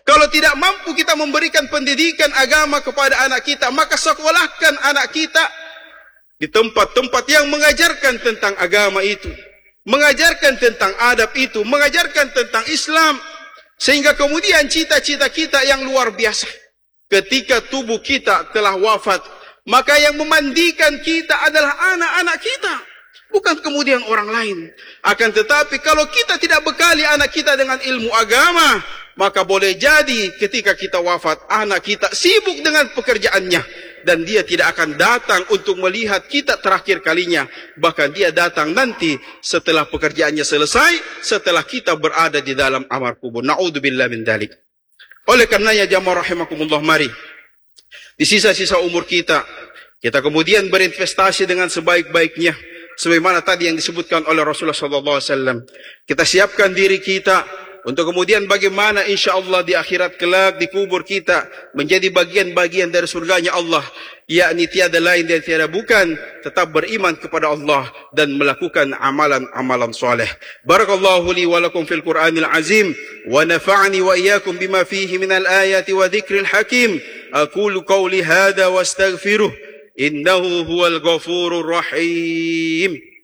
Kalau tidak mampu kita memberikan pendidikan agama kepada anak kita, maka sekolahkan anak kita di tempat-tempat yang mengajarkan tentang agama itu, mengajarkan tentang adab itu, mengajarkan tentang Islam, sehingga kemudian cita-cita kita yang luar biasa. Ketika tubuh kita telah wafat, maka yang memandikan kita adalah anak-anak kita, bukan kemudian orang lain. Akan tetapi kalau kita tidak bekali anak kita dengan ilmu agama, maka boleh jadi ketika kita wafat, anak kita sibuk dengan pekerjaannya, dan dia tidak akan datang untuk melihat kita terakhir kalinya. Bahkan dia datang nanti setelah pekerjaannya selesai, setelah kita berada di dalam amar kubur. Na'udzubillah min dzalik. Oleh karenanya jamaah rahimakumullah, mari di sisa-sisa umur kita kemudian berinvestasi dengan sebaik-baiknya, sebagaimana tadi yang disebutkan oleh Rasulullah SAW. Kita siapkan diri kita untuk kemudian bagaimana insyaAllah di akhirat kelak, di kubur kita menjadi bagian-bagian dari surganya Allah, yakni tiada lain dan tiada bukan, tetap beriman kepada Allah dan melakukan amalan-amalan soleh. Barakallahu li wa lakum fil Qur'anil azim, wa nafa'ani wa iyyakum bima fihi minal ayati wa dhikril hakim. Aqulu qawli hadha wa astaghfiruh, innahu huwal ghafurur rahim.